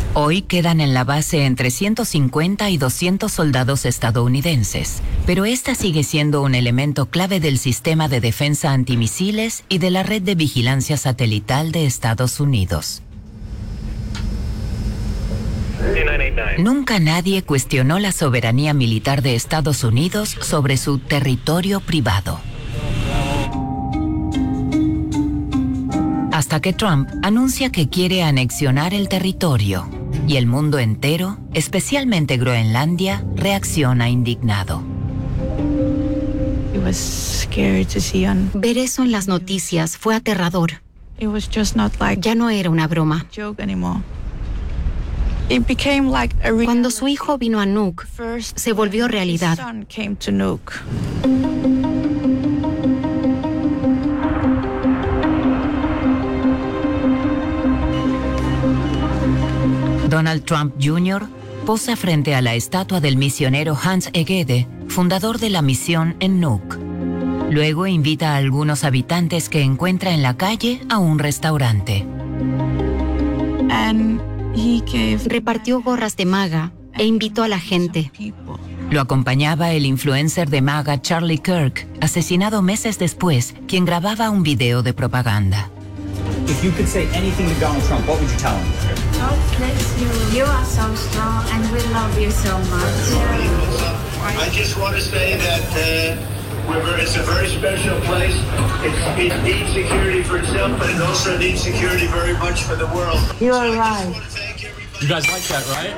Hoy quedan en la base entre 150 y 200 soldados estadounidenses, pero esta sigue siendo un elemento clave del sistema de defensa antimisiles y de la red de vigilancia satelital de Estados Unidos. Nunca nadie cuestionó la soberanía militar de Estados Unidos sobre su territorio privado. Hasta que Trump anuncia que quiere anexionar el territorio, y el mundo entero, especialmente Groenlandia, reacciona indignado. Ver eso en las noticias fue aterrador. Ya no era una broma. Cuando su hijo vino a Nuuk, se volvió realidad. Donald Trump Jr. posa frente a la estatua del misionero Hans Egede, fundador de la misión en Nuuk. Luego invita a algunos habitantes que encuentra en la calle a un restaurante. Repartió gorras de MAGA e invitó a la gente. Lo acompañaba el influencer de MAGA Charlie Kirk, asesinado meses después, quien grababa un video de propaganda. If you could say anything to Donald Trump, what would you tell him? God bless you. You are so strong and we love you so much. I just want to say that it's a very special place. It needs security for itself, but it also needs security very much for the world. You are right. You guys like that, right?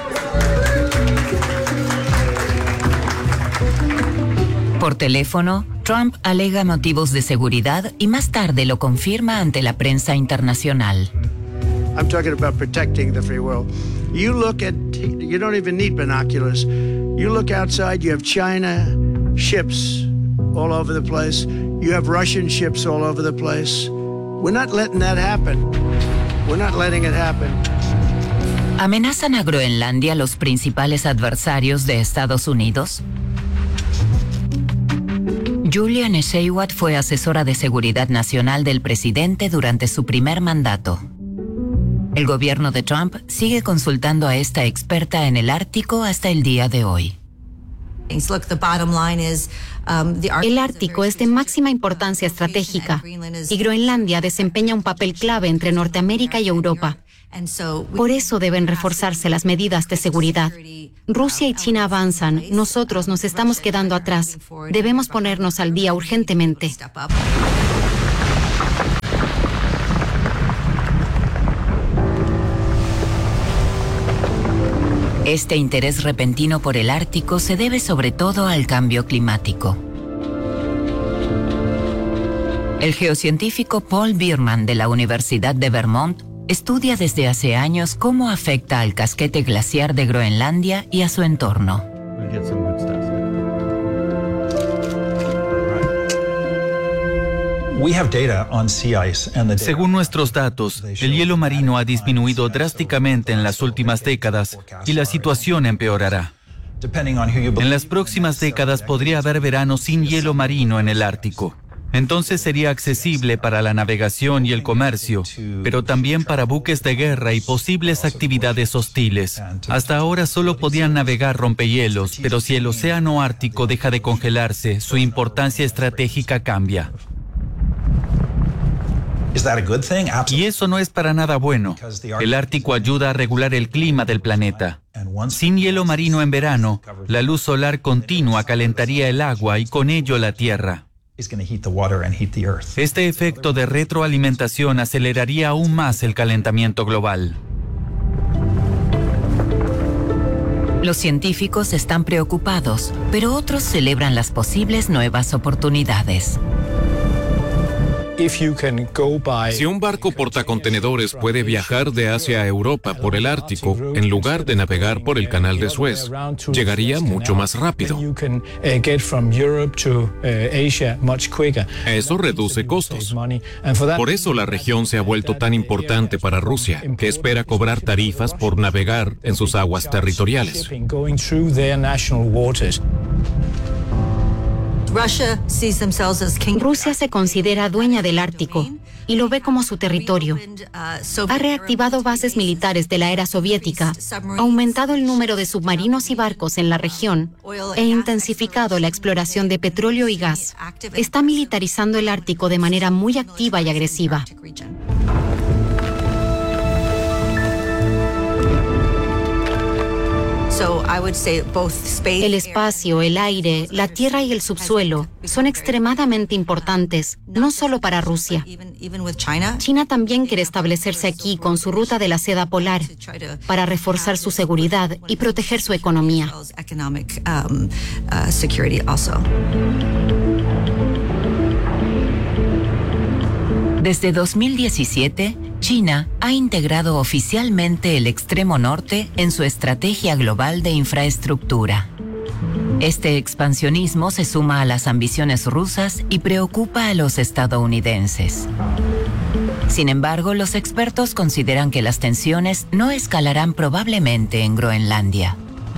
Por teléfono, Trump alega motivos de seguridad y más tarde lo confirma ante la prensa internacional. I'm talking about protecting the free world. You don't even need binoculars. You look outside, you have China ships all over the place. You have Russian ships all over the place. We're not letting that happen. We're not letting it happen. ¿Amenazan a Groenlandia los principales adversarios de Estados Unidos? Julia Nesheiwat fue asesora de seguridad nacional del presidente durante su primer mandato. El gobierno de Trump sigue consultando a esta experta en el Ártico hasta el día de hoy. El Ártico es de máxima importancia estratégica y Groenlandia desempeña un papel clave entre Norteamérica y Europa. Por eso deben reforzarse las medidas de seguridad. Rusia y China avanzan, nosotros nos estamos quedando atrás. Debemos ponernos al día urgentemente. Este interés repentino por el Ártico se debe sobre todo al cambio climático. El geocientífico Paul Bierman de la Universidad de Vermont estudia desde hace años cómo afecta al casquete glaciar de Groenlandia y a su entorno. Según nuestros datos, el hielo marino ha disminuido drásticamente en las últimas décadas y la situación empeorará. En las próximas décadas podría haber verano sin hielo marino en el Ártico. Entonces sería accesible para la navegación y el comercio, pero también para buques de guerra y posibles actividades hostiles. Hasta ahora solo podían navegar rompehielos, pero si el océano Ártico deja de congelarse, su importancia estratégica cambia. Y eso no es para nada bueno. El Ártico ayuda a regular el clima del planeta. Sin hielo marino en verano, la luz solar continua calentaría el agua y con ello la Tierra. Este efecto de retroalimentación aceleraría aún más el calentamiento global. Los científicos están preocupados, pero otros celebran las posibles nuevas oportunidades. Si un barco portacontenedores puede viajar de Asia a Europa por el Ártico, en lugar de navegar por el Canal de Suez, llegaría mucho más rápido. Eso reduce costos. Por eso la región se ha vuelto tan importante para Rusia, que espera cobrar tarifas por navegar en sus aguas territoriales. Rusia se considera dueña del Ártico. y lo ve como su territorio. Ha reactivado bases militares de la era soviética, aumentado el número de submarinos y barcos en la región e intensificado la exploración de petróleo y gas. Está militarizando el Ártico de manera muy activa y agresiva. El espacio, el aire, la tierra y el subsuelo son extremadamente importantes, no solo para Rusia. China también quiere establecerse aquí con su ruta de la seda polar para reforzar su seguridad y proteger su economía. Desde 2017, China ha integrado oficialmente el extremo norte en su estrategia global de infraestructura. Este expansionismo se suma a las ambiciones rusas y preocupa a los estadounidenses. Sin embargo, los expertos consideran que las tensiones no escalarán probablemente en Groenlandia.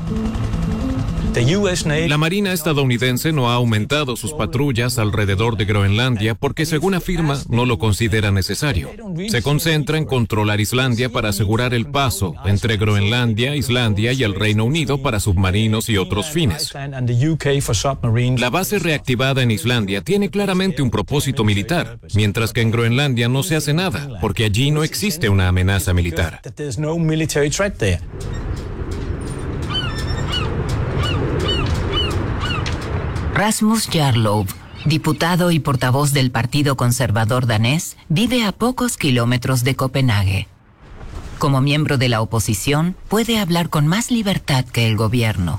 La Marina estadounidense no ha aumentado sus patrullas alrededor de Groenlandia porque, según afirma, no lo considera necesario. Se concentra en controlar Islandia para asegurar el paso entre Groenlandia, Islandia y el Reino Unido para submarinos y otros fines. La base reactivada en Islandia tiene claramente un propósito militar, mientras que en Groenlandia no se hace nada, porque allí no existe una amenaza militar. Rasmus Jarlov, diputado y portavoz del Partido Conservador danés, vive a pocos kilómetros de Copenhague. Como miembro de la oposición, puede hablar con más libertad que el gobierno.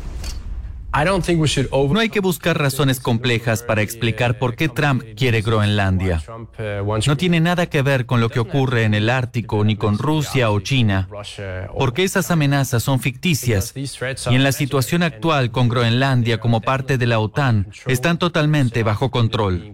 No hay que buscar razones complejas para explicar por qué Trump quiere Groenlandia. No tiene nada que ver con lo que ocurre en el Ártico ni con Rusia o China, porque esas amenazas son ficticias y en la situación actual con Groenlandia como parte de la OTAN están totalmente bajo control.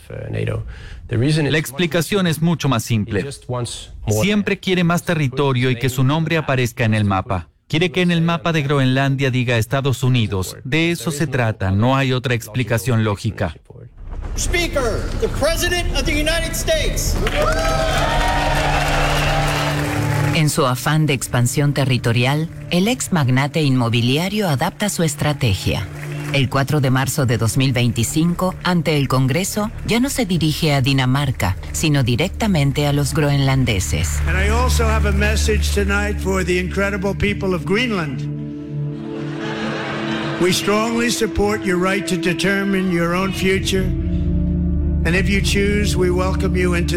La explicación es mucho más simple. Siempre quiere más territorio y que su nombre aparezca en el mapa. Quiere que en el mapa de Groenlandia diga Estados Unidos. De eso se trata, no hay otra explicación lógica. Speaker, the President of the United States. En su afán de expansión territorial, el ex magnate inmobiliario adapta su estrategia. El 4 de marzo de 2025, ante el Congreso, ya no se dirige a Dinamarca, sino directamente a los groenlandeses. And I also have a message tonight for the incredible people of Greenland. We strongly support your right to determine your own future. And if you choose, we welcome you into